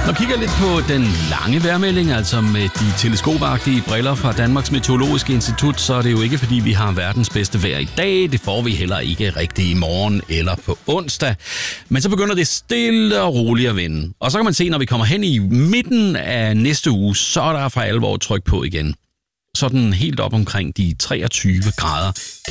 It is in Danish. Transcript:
Når vi kigger lidt på den lange vejrmelding, altså med de teleskopagtige briller fra Danmarks Meteorologiske Institut, så er det jo ikke, fordi vi har verdens bedste vejr i dag. Det får vi heller ikke rigtig i morgen eller på onsdag. Men så begynder det stille og roligt at vinde. Og så kan man se, når vi kommer hen i midten af næste uge, så er der for alvor tryk på igen. Sådan helt op omkring de 23 grader.